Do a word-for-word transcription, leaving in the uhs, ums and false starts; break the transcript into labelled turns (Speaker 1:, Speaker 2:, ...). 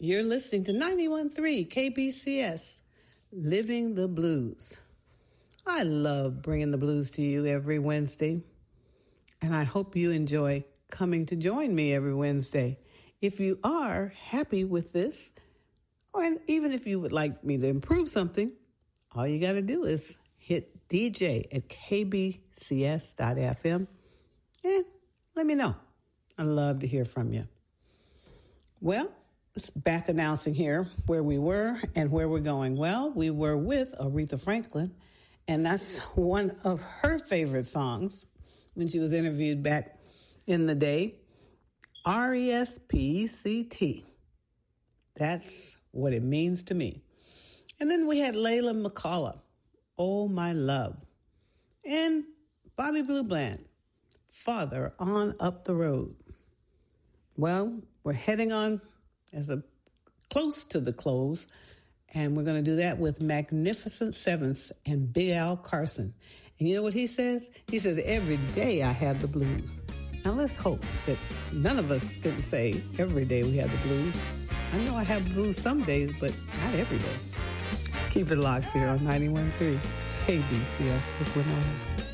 Speaker 1: You're listening to ninety-one point three K B C S, Living the Blues. I love bringing the blues to you every Wednesday, and I hope you enjoy coming to join me every Wednesday. If you are happy with this, or even if you would like me to improve something, all you got to do is hit D J at k b c s dot f m and let me know. I'd love to hear from you. Well, it's back announcing here where we were and where we're going. Well, we were with Aretha Franklin, and that's one of her favorite songs when she was interviewed back in the day. R E S P E C T. That's what it means to me. And then we had Layla McCullough, Oh My Love. And Bobby Blue Bland, Farther On Up the Road. Well, we're heading on as a close to the close, and we're going to do that with Magnificent Sevens and Big Al Carson. And you know what he says? He says, every day I have the blues. Now let's hope that none of us can say every day we have the blues. I know I have blues some days, but not every day. Keep it locked here on ninety-one point three K B C S with Winona.